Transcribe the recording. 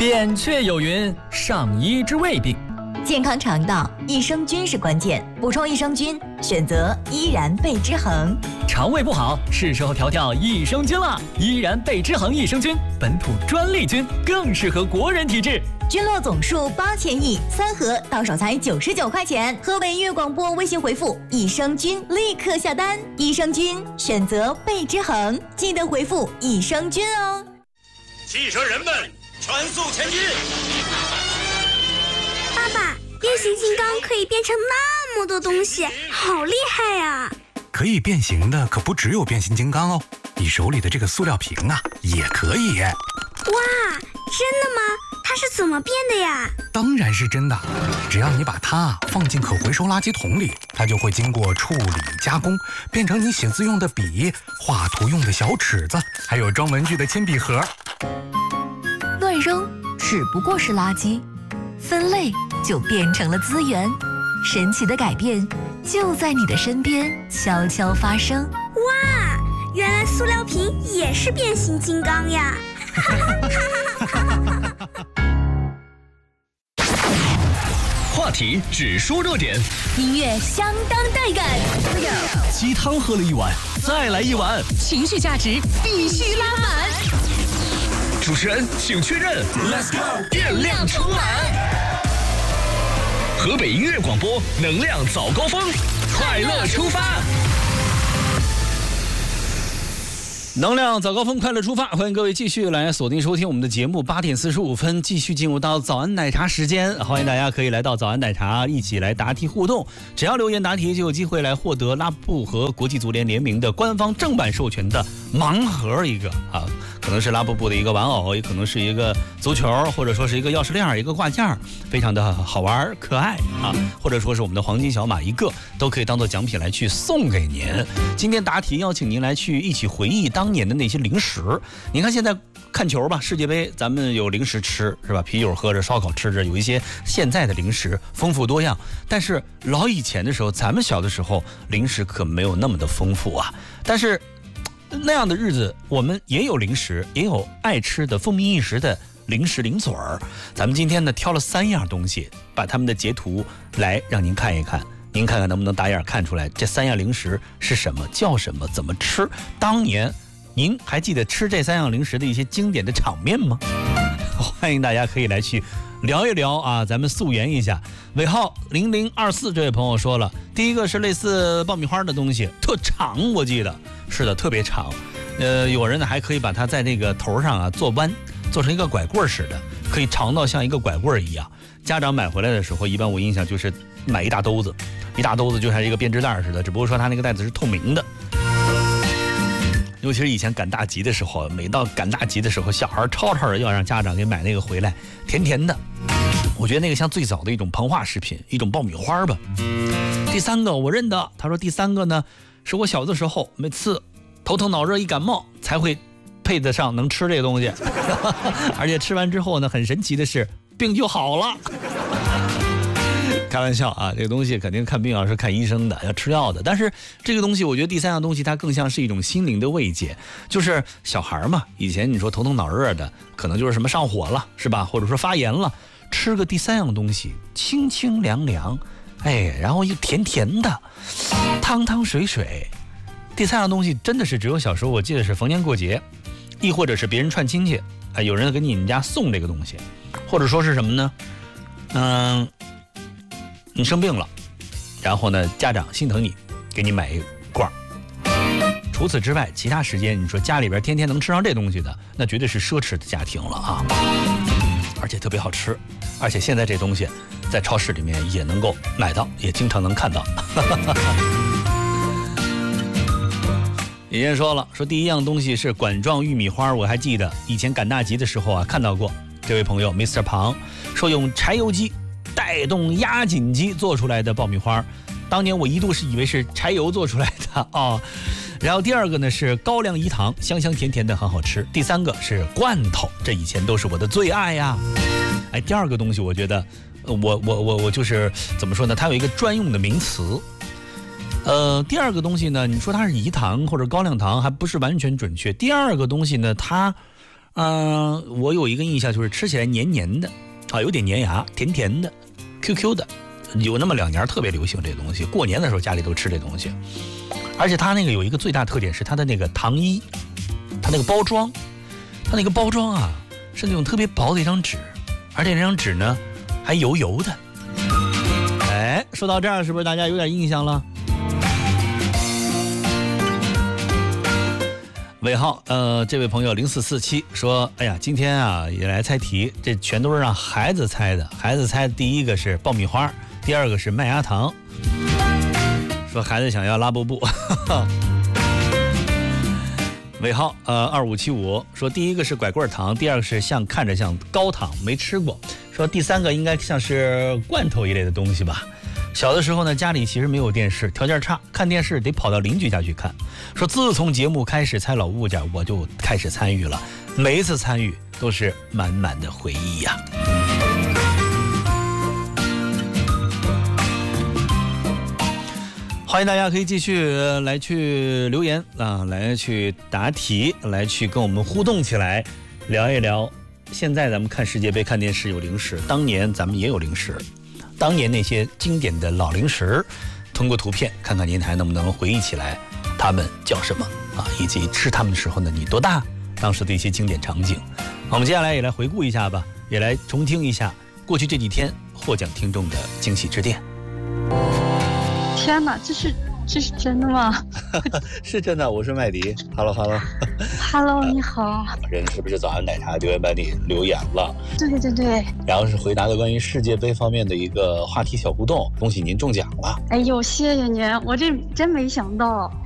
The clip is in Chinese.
扁鹊有云：上医治未病。 健康肠道，益生菌是关键。补充益生菌，选择依然贝之恒。 肠胃不好，是时候调调益生菌了。依然贝之恒益生菌，本土专利菌，更适合国人体质。 菌落总数8000亿，3盒到手才99块钱。河北音乐广播微信回复益生菌，立刻下单。益生菌选择贝之恒，记得回复益生菌哦。 汽车人们，全速前进！ 爸爸，变形金刚可以变成那么多东西，好厉害呀！ 可以变形的可不只有变形金刚哦，你手里的这个塑料瓶啊，也可以。 哇，真的吗？它是怎么变的呀？ 当然是真的，只要你把它放进可回收垃圾桶里，它就会经过处理加工，变成你写字用的笔、画图用的小尺子，还有装文具的铅笔盒。 乱扔只不过是垃圾，分类就变成了资源。神奇的改变就在你的身边悄悄发生。 哇，原来塑料瓶也是变形金刚呀！ 话题只说热点， 音乐相当带感， 鸡汤喝了一碗，再来一碗， 情绪价值必须拉满。 主持人请确认 ，Let's go， 电量充满。河北音乐广播，能量早高峰，快乐出发。 能量早高峰，快乐出发！欢迎各位继续来锁定收听我们的节目。8点45分，继续进入到早安奶茶时间。欢迎大家可以来到早安奶茶，一起来答题互动。只要留言答题，就有机会来获得拉布和国际足联联名的官方正版授权的盲盒一个啊，可能是拉布布的一个玩偶，也可能是一个足球，或者说是一个钥匙链、一个挂件，非常的好玩可爱啊，或者说是我们的黄金小马一个，都可以当做奖品来去送给您。今天答题邀请您来去一起回忆当年的那些零食。你看现在看球吧，世界杯咱们有零食吃是吧？啤酒喝着，烧烤吃着，有一些现在的零食丰富多样。但是老以前的时候，咱们小的时候零食可没有那么的丰富啊。但是那样的日子，我们也有零食，也有爱吃的风靡一时的零食零嘴儿。咱们今天呢挑了3样东西，把他们的截图来让您看一看。您看看能不能打眼看出来这3样零食是什么，叫什么，怎么吃？当年您还记得吃这3样零食的一些经典的场面吗？欢迎大家可以来去聊一聊啊，咱们溯源一下。尾号0024这位朋友说了，第一个是类似爆米花的东西，特长，我记得是的，特别长。有人呢还可以把它在那个头上啊做弯，做成一个拐棍似的，可以长到像一个拐棍一样。家长买回来的时候，一般我印象就是买一大兜子，就像一个编织袋似的，只不过说它那个袋子是透明的。尤其是以前赶大集的时候，每到赶大集的时候，小孩吵吵的要让家长给买那个回来，甜甜的。我觉得那个像最早的一种膨化食品，一种爆米花吧。第3个我认得，他说第3个呢，是我小的时候每次头疼脑热一感冒才会配得上能吃这个东西，而且吃完之后呢，很神奇的是病就好了。开玩笑啊，这个东西肯定看病要是看医生的，要吃药的。但是这个东西，我觉得第3样东西它更像是一种心灵的慰藉，就是小孩嘛，以前你说头疼脑热的，可能就是什么上火了，是吧？或者说发炎了，吃个第3样东西，清清凉凉，哎，然后又甜甜的，汤汤水水。第3样东西真的是只有小时候，我记得是逢年过节，亦或者是别人串亲戚，哎，有人给你们家送这个东西，或者说是什么呢？你生病了，然后呢，家长心疼你，给你买一罐。除此之外，其他时间你说家里边天天能吃上这东西的，那绝对是奢侈的家庭了啊！而且特别好吃，而且现在这东西在超市里面也能够买到，也经常能看到。有人说了，说第1样东西是管状玉米花，我还记得以前赶大集的时候啊看到过。这位朋友 Mr. 庞说用柴油机带动压紧机做出来的爆米花，当年我一度是以为是柴油做出来的啊。然后第2个呢是高粱饴糖，香香甜甜的，很好吃。第3个是罐头，这以前都是我的最爱呀。哎，第2个东西我觉得，我就是怎么说呢？它有一个专用的名词。第2个东西呢，你说它是饴糖或者高粱糖，还不是完全准确。第2个东西呢，它我有一个印象就是吃起来黏黏的啊，有点粘牙，甜甜的 ，QQ 的，有那么2年特别流行这东西，过年的时候家里都吃这东西，而且它那个有一个最大特点是它的那个糖衣，它那个包装啊是那种特别薄的一张纸，而且那张纸呢还油油的。哎，说到这儿是不是大家有点印象了？尾号这位朋友0447说，哎呀，今天啊也来猜题，这全都是让孩子猜的。孩子猜的第一个是爆米花，第二个是麦芽糖。说孩子想要拉布布。尾号2575说，第一个是拐棍糖，第二个是看着像高糖，没吃过。说第三个应该像是罐头一类的东西吧。小的时候呢，家里其实没有电视，条件差，看电视得跑到邻居家去看。说自从节目开始猜老物件，我就开始参与了，每一次参与都是满满的回忆呀。欢迎大家可以继续来去留言啊，来去答题，来去跟我们互动起来，聊一聊。现在咱们看世界杯看电视有零食，当年咱们也有零食。当年那些经典的老零食，通过图片看看您还能不能回忆起来他们叫什么啊，以及吃他们的时候呢你多大，当时的一些经典场景。我们接下来也来回顾一下吧，也来重听一下过去这几天获奖听众的惊喜致电。 天哪，这是真的吗？ 是真的，我是麦迪。 Hello， 你好。 人是不是早安奶茶留言板里留言了？ 对。 然后是回答的关于世界杯方面的一个话题小互动，恭喜您中奖了。 哎呦，谢谢您，我这真没想到。